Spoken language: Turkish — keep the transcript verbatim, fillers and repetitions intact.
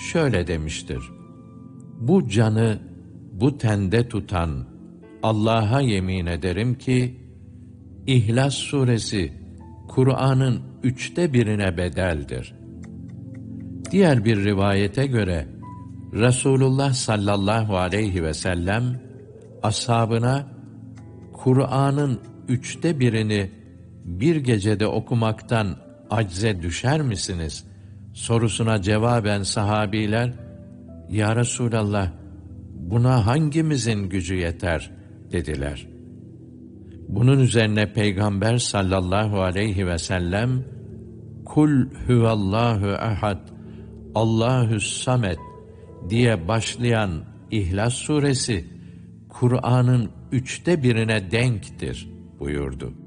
şöyle demiştir: bu canı bu tende tutan Allah'a yemin ederim ki, İhlas suresi Kur'an'ın üçte birine bedeldir. Diğer bir rivayete göre Resulullah sallallahu aleyhi ve sellem ashabına Kur'an'ın üçte birini bir gecede okumaktan acze düşer misiniz sorusuna cevaben sahabiler, ya Resulallah, buna hangimizin gücü yeter dediler. Bunun üzerine Peygamber sallallahu aleyhi ve sellem, kul huvallahu ehad, Allahü's samet diye başlayan İhlas suresi Kur'an'ın üçte birine denktir buyurdu.